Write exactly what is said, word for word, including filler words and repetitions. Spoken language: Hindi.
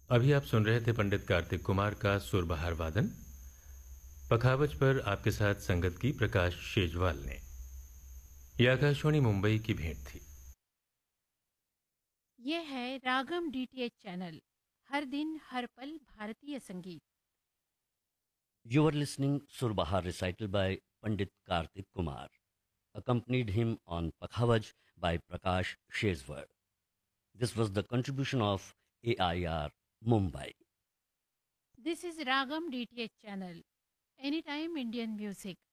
अभी आप सुन रहे थे पंडित कार्तिक कुमार का सुरबहार वादन। पखावज पर आपके साथ संगत की प्रकाश शेजवाल ने। यह आकाशवाणी मुंबई की भेंट थी। ये है रागम डीटीएच चैनल। हर दिन हर पल भारतीय संगीत। You were listening Surbahar recital by Pandit Kartik Kumar. Accompanied him on Pakhavaj by Prakash Shezwar. This was the contribution of A I R Mumbai. This is ragam DTH channel. Any time Indian music.